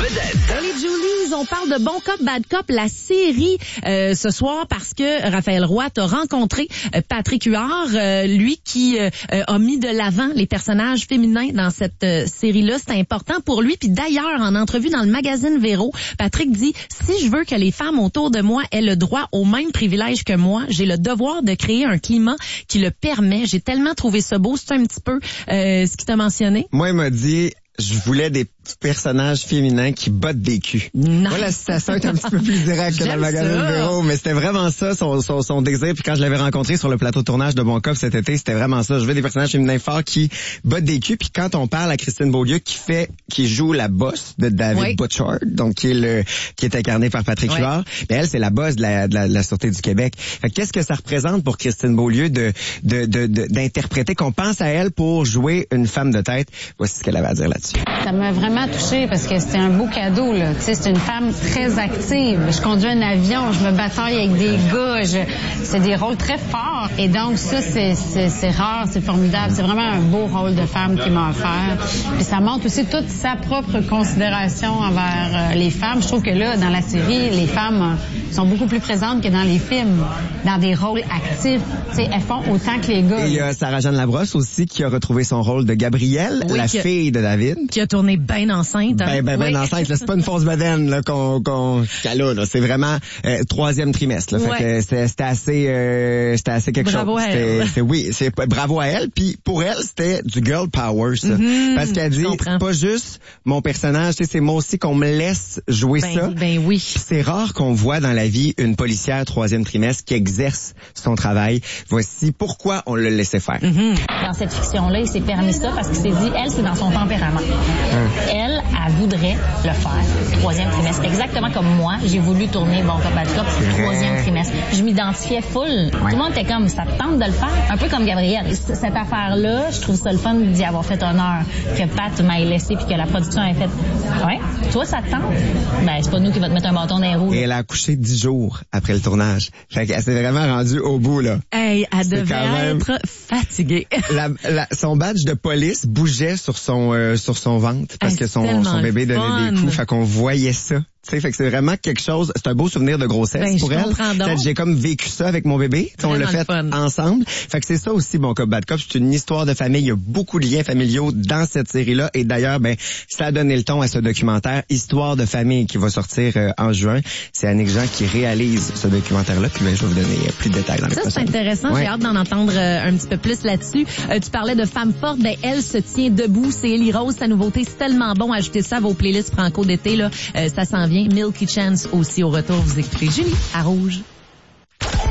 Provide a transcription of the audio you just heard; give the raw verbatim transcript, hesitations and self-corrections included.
vedettes. Les Julies, on parle de Bon Cop, Bad Cop, la série euh, ce soir parce que Raphaël Roy t'a rencontré euh, Patrick Huard, euh, lui qui euh, a mis de l'avant les personnages féminins dans cette euh, série-là. C'est important pour lui. Puis d'ailleurs, en entrevue dans le magazine Véro, Patrick dit « Si je veux que les femmes autour de moi aient le droit aux mêmes privilèges que moi, j'ai le devoir de créer un climat qui le permet. » J'ai tellement trouvé ça beau. C'est un petit peu euh, ce qu'il t'a mentionné. Moi, il m'a dit... Je voulais des personnages féminins qui bottent des culs. Nice. Moi, la citation est un petit peu plus directe que dans le magazine Véro, mais c'était vraiment ça, son, son, son désir. Puis quand je l'avais rencontré sur le plateau de tournage de Bon Cop cet été, c'était vraiment ça. Je veux des personnages féminins forts qui bottent des culs. Puis quand on parle à Christine Beaulieu, qui fait, qui joue la boss de David oui. Butchard, donc qui est le, qui est incarné par Patrick Huard, oui. ben elle, c'est la boss de la, de la, de la Sûreté du Québec. Fait que qu'est-ce que ça représente pour Christine Beaulieu de, de, de, de d'interpréter, qu'on pense à elle pour jouer une femme de tête? Voici ce qu'elle avait à dire là-dessus. Ça m'a vraiment touchée parce que c'était un beau cadeau, là. Tu sais, c'est une femme très active. Je conduis un avion, je me bataille avec des gars, je... c'est des rôles très forts. Et donc, ça, c'est, c'est, c'est rare, c'est formidable. C'est vraiment un beau rôle de femme qu'il m'a offert. Puis ça montre aussi toute sa propre considération envers euh, les femmes. Je trouve que là, dans la série, les femmes euh, sont beaucoup plus présentes que dans les films, dans des rôles actifs. Tu sais, elles font autant que les gars. Et il y a Sarah-Jeanne Labrosse aussi qui a retrouvé son rôle de Gabrielle, oui, la a... fille de David. Qui a tourné bien enceinte. Hein? Ben, ben, ben oui. enceinte. Là, c'est pas une fausse bedaine là, qu'on, qu'on, qu'elle a, là. C'est vraiment euh, troisième trimestre. Là. Fait ouais. que c'était, c'était assez, euh, c'était assez quelque bravo chose. À elle. C'était, c'était, oui, c'est bravo à elle. Puis pour elle, c'était du girl power, ça. Mm-hmm, parce qu'elle dit, c'est pas juste mon personnage, c'est moi aussi qu'on me laisse jouer ben, ça. Ben oui. Puis c'est rare qu'on voit dans la vie une policière troisième trimestre qui exerce son travail. Voici pourquoi on le laissait faire. Mm-hmm. Dans cette fiction-là, il s'est permis ça parce qu'il s'est dit, elle, c'est dans son tempérament. Hum. Elle, elle voudrait le faire, troisième trimestre. Exactement comme moi, j'ai voulu tourner Bon Cop, Bad Cop, troisième trimestre. Je m'identifiais full. Ouais. Tout le monde était comme, ça te tente de le faire? Un peu comme Gabrielle. Cette affaire-là, je trouve ça le fun d'y avoir fait honneur, que Pat m'ait laissé puis que la production ait fait, ouais, toi, ça te tente? Ben, c'est pas nous qui va te mettre un bâton dans les roues. Et elle a accouché dix jours après le tournage. Fait qu'elle s'est vraiment rendue au bout, là. Hey, elle c'est devait même... être fatiguée. la, la, son badge de police bougeait sur son, euh, sur son ventre parce hey, que son, son bébé donnait fun. Des coups. Fait qu'on voyait ça. Tu sais, fait que c'est vraiment quelque chose, c'est un beau souvenir de grossesse ben, pour elle. Peut-être j'ai comme vécu ça avec mon bébé. On l'a fait ensemble. Fait que c'est ça aussi, Bon Cop, Bad Cop. C'est une histoire de famille. Il y a beaucoup de liens familiaux dans cette série-là. Et d'ailleurs, ben, ça a donné le ton à ce documentaire Histoire de famille qui va sortir euh, en juin. C'est Annick Jean qui réalise ce documentaire-là. Puis ben, je vais vous donner plus de détails dans les Ça, prochaines. C'est intéressant. Ouais. J'ai hâte d'en entendre euh, un petit peu plus là-dessus. Euh, tu parlais de femmes fortes. Ben, elle se tient debout. C'est Ellie Rose. Sa nouveauté, c'est tellement bon. Ajoutez ça à vos playlists franco d'été. Là, euh, ça s'en vient. Milky Chance aussi au retour. Vous écoutez Julie à Rouge.